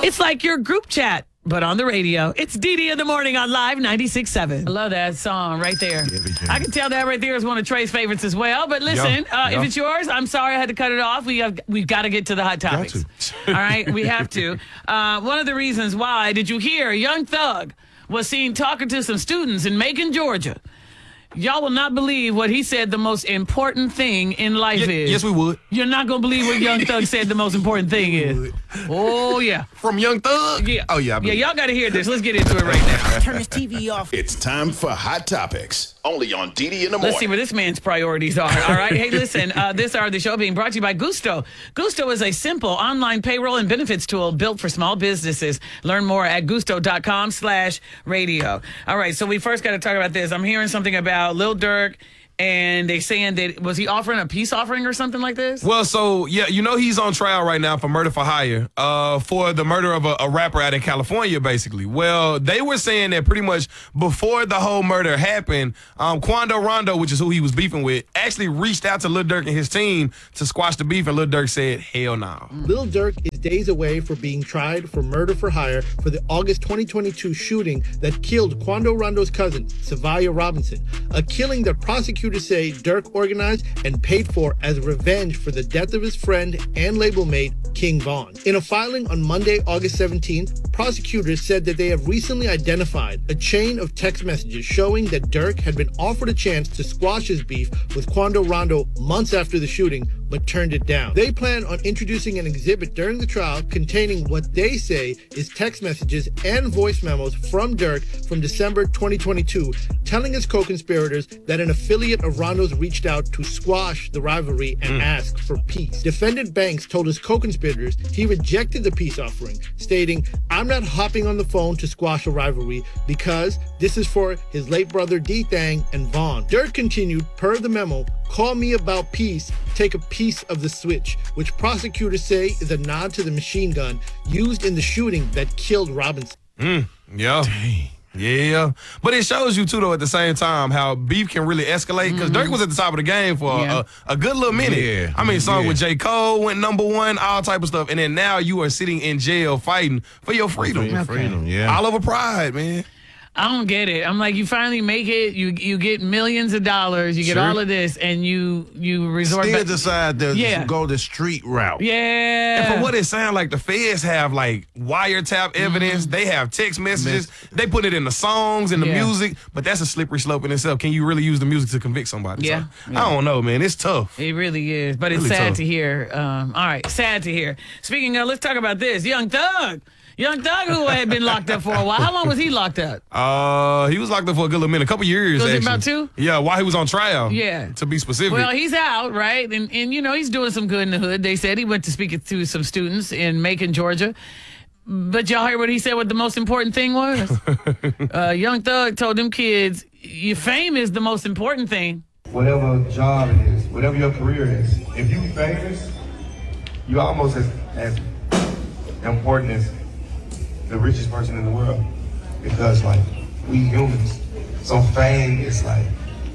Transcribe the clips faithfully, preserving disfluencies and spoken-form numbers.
It's like your group chat, but on the radio. It's Dee Dee in the morning on Live ninety-six point seven. I love that song right there. I can tell that right there is one of Trey's favorites as well. But listen, yeah, uh, yeah. if it's yours, I'm sorry I had to cut it off. We have, we've got to get to the hot topics. All right, we have to. Uh, one of the reasons why, did you hear Young Thug was seen talking to some students in Macon, Georgia. Y'all will not believe what he said the most important thing in life Y- is. Yes, we would. You're not going to believe what Young Thug said the most important thing is. Oh, yeah. From Young Thug? Yeah. Oh, yeah. I Yeah, believe. y'all got to hear this. Let's get into it right now. Turn this T V off. It's time for Hot Topics, only on Dee Dee in the morning. Let's see where this man's priorities are. All right. Hey, listen, uh, this hour of the show being brought to you by Gusto. Gusto is a simple online payroll and benefits tool built for small businesses. Learn more at gusto.com slash radio. All right. So we first got to talk about this. I'm hearing something about Lil Durk. And they saying that, was he offering a peace offering or something like this? Well, so, yeah, you know he's on trial right now for murder for hire, uh, for the murder of a, a rapper out in California, basically. Well, they were saying that pretty much before the whole murder happened, um, Quando Rondo, which is who he was beefing with, actually reached out to Lil Durk and his team to squash the beef, and Lil Durk said, hell no. Lil Durk is days away from being tried for murder for hire for the August twenty twenty-two shooting that killed Quando Rondo's cousin, Savaya Robinson, a killing that prosecutors say Durk organized and paid for as revenge for the death of his friend and label mate, King Von. In a filing on Monday, August seventeenth, prosecutors said that they have recently identified a chain of text messages showing that Durk had been offered a chance to squash his beef with Quando Rondo months after the shooting, but turned it down. They plan on introducing an exhibit during the trial containing what they say is text messages and voice memos from Durk from December twenty twenty-two, telling his co-conspirators that an affiliate of Rondo's reached out to squash the rivalry and mm. ask for peace. Defendant Banks told his co-conspirators he rejected the peace offering, stating, "I'm not hopping on the phone to squash a rivalry because this is for his late brother D-Thang and Vaughn." Durk continued, per the memo, "Call me about peace, take a piece of the switch," which prosecutors say is a nod to the machine gun used in the shooting that killed Robinson. Mm, yeah. Dang. Yeah. But it shows you, too, though, at the same time, how beef can really escalate. Because mm-hmm. Durk was at the top of the game for yeah. a, a good little minute. Yeah. I mean, song yeah. with J. Cole went number one, all type of stuff. And then now you are sitting in jail fighting for your freedom. For your freedom, yeah. All over pride, man. I don't get it. I'm like, you finally make it, you you get millions of dollars, you get sure. all of this, and you you resort Still back. decide to Yeah. go the street route. Yeah. And from what it sounds like, the feds have, like, wiretap evidence. Mm-hmm. They have text messages. Miss- they put it in the songs and the yeah. music. But that's a slippery slope in itself. Can you really use the music to convict somebody? Yeah. So, yeah. I don't know, man. It's tough. It really is. But it's really sad tough. to hear. Um, all right, sad to hear. Speaking of, let's talk about this. Young Thug. Young Thug, who had been locked up for a while. How long was he locked up? Uh, he was locked up for a good little minute, a couple years. Was it actually. about two? Yeah, while he was on trial. Yeah. To be specific. Well, he's out, right? And, and you know, he's doing some good in the hood. They said he went to speak to some students in Macon, Georgia. But y'all heard what he said what the most important thing was? uh, Young Thug told them kids, your fame is the most important thing. Whatever job it is, whatever your career is, if you famous, you almost as, as important as the richest person in the world, because like we humans, so fame is like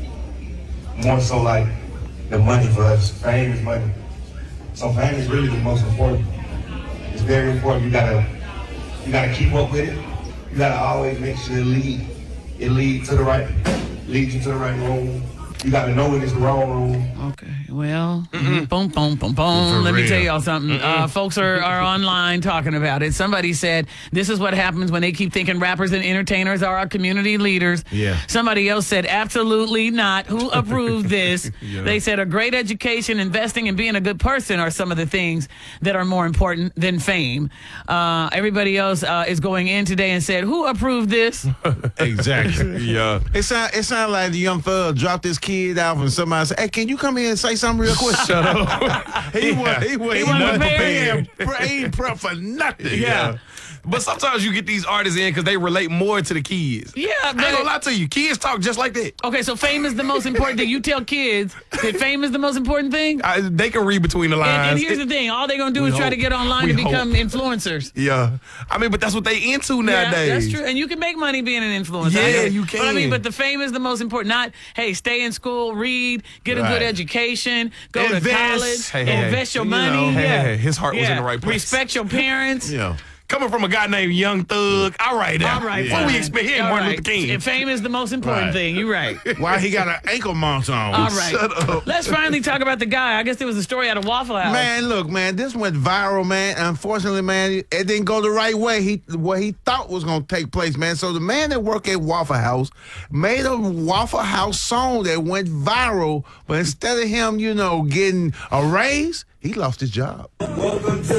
more so like the money for us. Fame is money, so fame is really the most important. It's very important. You gotta you gotta keep up with it. You gotta always make sure it lead it lead to the right leads you to the right room. You got to know when it's the wrong room. Okay, well, mm-hmm. boom, boom, boom, boom. Let real. me tell y'all something. Uh, folks are, are online talking about it. Somebody said, this is what happens when they keep thinking rappers and entertainers are our community leaders. Yeah. Somebody else said, absolutely not. Who approved this? Yeah. They said a great education, investing, and being a good person are some of the things that are more important than fame. Uh, everybody else uh, is going in today and said, who approved this? Exactly. Yeah. It sound it sound like the Young Thug dropped his kid out and somebody said, hey, can you come here and say something real quick? Shut up. he yeah. was he was He he wasn't wasn't prepared. prepared. He ain't prepped for nothing. Yeah. But sometimes you get these artists in because they relate more to the kids. Yeah, I ain't but gonna lie to you. Kids talk just like that. okay, so fame is the most important thing. You tell kids that fame is the most important thing? I, they can read between the lines. And, and here's the thing. All they're going to do We is try hope. to get online We to become hope. influencers. Yeah. I mean, but that's what they into nowadays. Yeah, that's true. And you can make money being an influencer. Yeah, I know. you But I mean, can. but the fame is the most important. Not, hey, stay in school, read, get a Right. good education, go Invest. to college, Hey, hey, invest your you money. know, hey, yeah. hey, his heart was Yeah. in the right place. Respect your parents. Yeah. coming from a guy named Young Thug. All right, now. All right, What fine. we expect here, All Martin right. Luther King. Fame is the most important Right. thing. You're right. Why he got an ankle mount on? All right. Shut up. Let's finally talk about the guy. I guess there was a story out of Waffle House. Man, look, man, this went viral, man. Unfortunately, man, it didn't go the right way. He what he thought was gonna take place, man. So the man that worked at Waffle House made a Waffle House song that went viral, but instead of him, you know, getting a raise, he lost his job. Welcome to